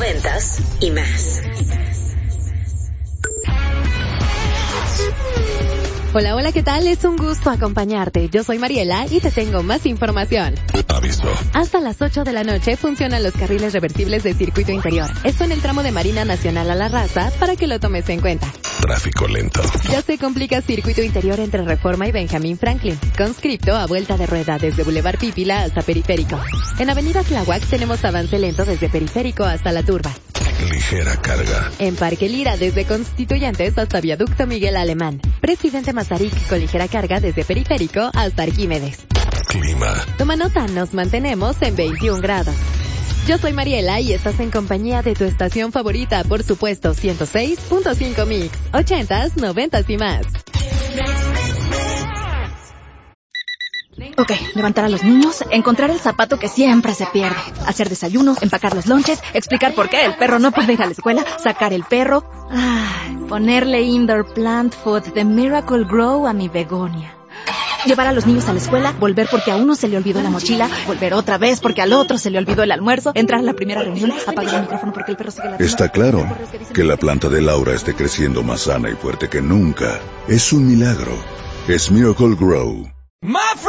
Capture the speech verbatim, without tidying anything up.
noventas y más. Hola, hola, ¿qué tal? Es un gusto acompañarte. Yo soy Mariela y te tengo más información. Aviso. Hasta las ocho de la noche funcionan los carriles reversibles de circuito interior. Esto en el tramo de Marina Nacional a La Raza, para que lo tomes en cuenta. Tráfico lento. Ya se complica circuito interior entre Reforma y Benjamín Franklin. Conscripto a vuelta de rueda desde Boulevard Pípila hasta Periférico. En Avenida Tláhuac tenemos avance lento desde Periférico hasta La Turba. Ligera carga. En Parque Lira desde Constituyentes hasta Viaducto Miguel Alemán. Presidente Mazarik con ligera carga desde Periférico hasta Arquímedes. Clima. Toma nota, nos mantenemos en veintiún grados. Yo soy Mariela y estás en compañía de tu estación favorita, por supuesto, ciento seis punto cinco Mix, ochentas, noventas y más. Ok, levantar a los niños, encontrar el zapato que siempre se pierde, hacer desayuno, empacar los lonches, explicar por qué el perro no puede ir a la escuela, sacar el perro, ay, ponerle indoor plant food de Miracle Grow a mi begonia. Llevar a los niños a la escuela, volver porque a uno se le olvidó la mochila, volver otra vez porque al otro se le olvidó el almuerzo, entrar a la primera reunión, apagar el micrófono porque el perro sigue la... Está claro que la planta de Laura esté creciendo más sana y fuerte que nunca. Es un milagro. Es Miracle Grow.